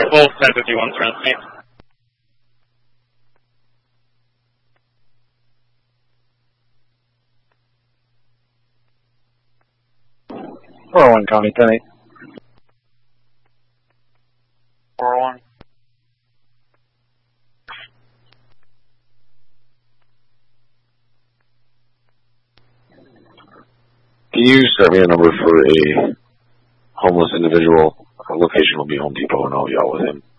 both 1051s around me. One County 10-8. 401. Can you start me a number for a homeless individual? Our location will be Home Depot, and I'll be out with him.